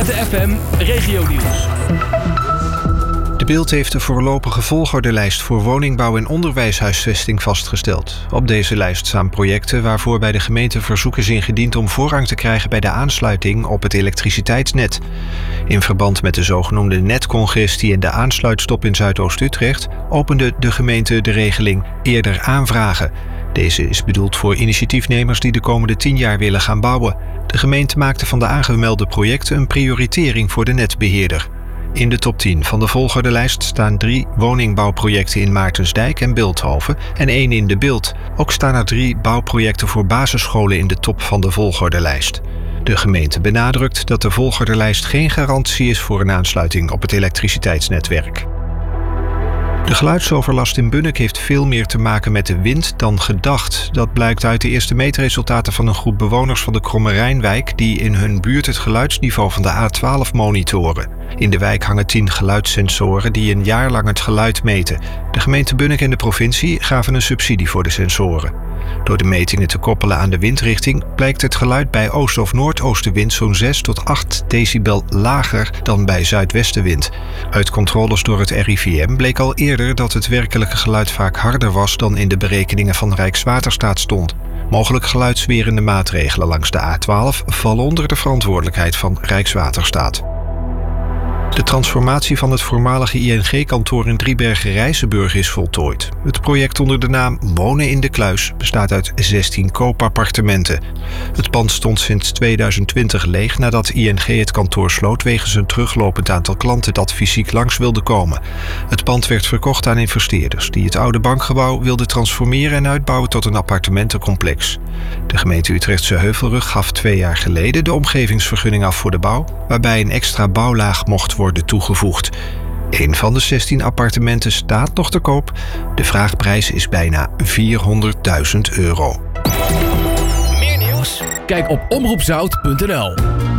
De FM Regionieuws. De Bild heeft de voorlopige volgordenlijst voor woningbouw en onderwijshuisvesting vastgesteld. Op deze lijst staan projecten waarvoor bij de gemeente verzoek is ingediend om voorrang te krijgen bij de aansluiting op het elektriciteitsnet. In verband met de zogenoemde netcongestie en de aansluitstop in Zuidoost-Utrecht opende de gemeente de regeling eerder aanvragen. Deze is bedoeld voor initiatiefnemers die de komende 10 jaar willen gaan bouwen. De gemeente maakte van de aangemelde projecten een prioritering voor de netbeheerder. In de top 10 van de volgordenlijst staan 3 woningbouwprojecten in Maartensdijk en Bilthoven en 1 in de Bilt. Ook staan er 3 bouwprojecten voor basisscholen in de top van de volgordenlijst. De gemeente benadrukt dat de volgordenlijst geen garantie is voor een aansluiting op het elektriciteitsnetwerk. De geluidsoverlast in Bunnik heeft veel meer te maken met de wind dan gedacht. Dat blijkt uit de eerste meetresultaten van een groep bewoners van de Kromme Rijnwijk die in hun buurt het geluidsniveau van de A12 monitoren. In de wijk hangen 10 geluidssensoren die een jaar lang het geluid meten. De gemeente Bunnik en de provincie gaven een subsidie voor de sensoren. Door de metingen te koppelen aan de windrichting blijkt het geluid bij oost- of noordoostenwind zo'n 6 tot 8 decibel lager dan bij zuidwestenwind. Uit controles door het RIVM bleek al eerder dat het werkelijke geluid vaak harder was dan in de berekeningen van Rijkswaterstaat stond. Mogelijk geluidswerende maatregelen langs de A12 vallen onder de verantwoordelijkheid van Rijkswaterstaat. De transformatie van het voormalige ING-kantoor in Driebergen-Rijsenburg is voltooid. Het project onder de naam Wonen in de Kluis bestaat uit 16 koopappartementen. Het pand stond sinds 2020 leeg nadat ING het kantoor sloot wegens een teruglopend aantal klanten dat fysiek langs wilde komen. Het pand werd verkocht aan investeerders die het oude bankgebouw wilden transformeren en uitbouwen tot een appartementencomplex. De gemeente Utrechtse Heuvelrug gaf 2 jaar geleden de omgevingsvergunning af voor de bouw, waarbij een extra bouwlaag mocht worden toegevoegd. Een van de 16 appartementen staat nog te koop. De vraagprijs is bijna €400.000. Meer nieuws? Kijk op omroepzout.nl.